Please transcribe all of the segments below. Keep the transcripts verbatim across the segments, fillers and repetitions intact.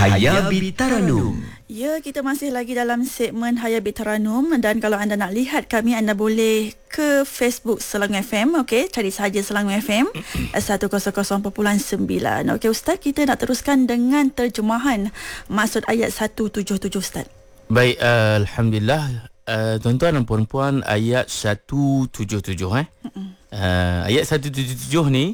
Hayabit Taranum. Ya, kita masih lagi dalam segmen Hayabit Taranum, dan kalau anda nak lihat kami, anda boleh ke Facebook Selangor F M, okey, cari saja Selangor F M seratus perpuluhan sembilan. Okey Ustaz, kita nak teruskan dengan terjemahan maksud ayat seratus tujuh puluh tujuh Ustaz. Baik, uh, alhamdulillah, uh, tuan-tuan dan puan-puan, ayat seratus tujuh puluh tujuh eh. Uh, ayat seratus tujuh puluh tujuh ni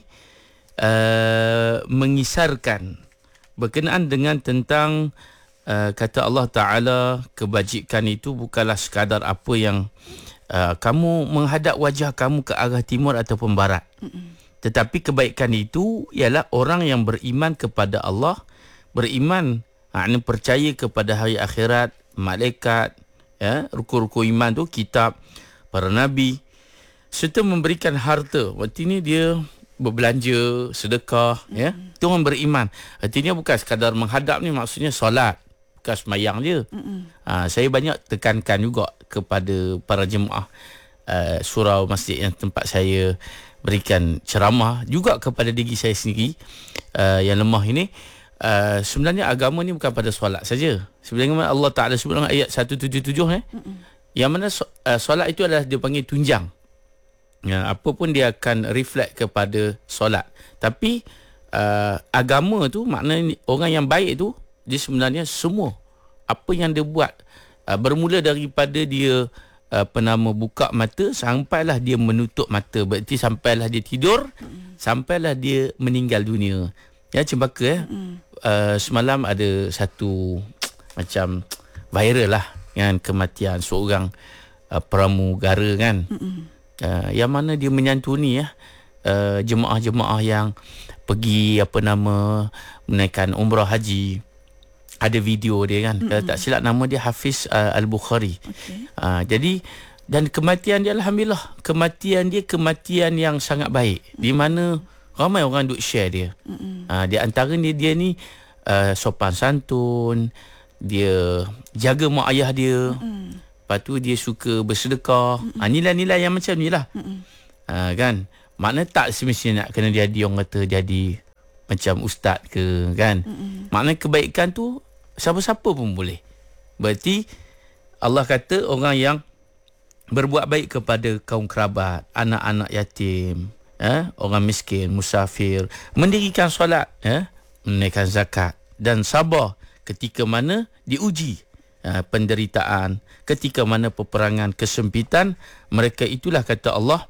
uh, mengisarkan berkenaan dengan tentang uh, kata Allah Ta'ala, kebajikan itu bukanlah sekadar apa yang uh, kamu menghadap wajah kamu ke arah timur ataupun barat. Mm-mm. Tetapi kebaikan itu ialah orang yang beriman kepada Allah, beriman, maknanya percaya kepada hari akhirat, malaikat, ya, rukun-rukun iman tu, kitab, para nabi, serta memberikan harta. Waktu ini dia berbelanja, sedekah, mm-hmm. ya. Itu orang beriman. Artinya bukan sekadar menghadap ni, maksudnya solat, bukan semayang je. Mm-hmm. Ha, saya banyak tekankan juga kepada para jemaah uh, surau masjid yang tempat saya berikan ceramah, juga kepada diri saya sendiri uh, yang lemah ini. Uh, sebenarnya agama ni bukan pada solat saja. Sebenarnya Allah Ta'ala sebut dalam ayat seratus tujuh puluh tujuh eh, mm-hmm. yang mana so, uh, solat itu adalah dia panggil tunjang. Ya, apa pun dia akan reflect kepada solat. Tapi uh, agama tu, maknanya orang yang baik tu, dia sebenarnya semua apa yang dia buat, uh, bermula daripada dia uh, apa nama buka mata sampailah dia menutup mata, berarti sampailah dia tidur, mm. sampailah dia meninggal dunia. Ya, cembaka eh. Mm. Uh, semalam ada satu macam viral lah kan, kematian seorang uh, pramugara kan. Mm-mm. Uh, yang mana dia menyantuni ya uh, jemaah-jemaah yang pergi apa nama menaikkan umrah haji. Ada video dia kan, mm-hmm. tak silap nama dia Hafiz uh, Al-Bukhari. Okay. Uh, jadi dan kematian dia alhamdulillah, kematian dia kematian yang sangat baik, mm-hmm. di mana ramai orang duk share dia. Mm-hmm. Uh, di antara dia dia ni uh, sopan santun, dia jaga mak ayah dia. Mm-hmm. Lepas tu dia suka bersedekah. Ha, nilai-nilai yang macam ni lah. Ha, kan? Maknanya tak semestinya nak kena jadi orang kata jadi macam ustaz ke kan. Mm-mm. Maknanya kebaikan tu siapa-siapa pun boleh. Berarti Allah kata orang yang berbuat baik kepada kaum kerabat, anak-anak yatim, eh, orang miskin, musafir, mendirikan solat, eh, menunaikan zakat dan sabar ketika mana diuji penderitaan, ketika mana peperangan, kesempitan, mereka itulah kata Allah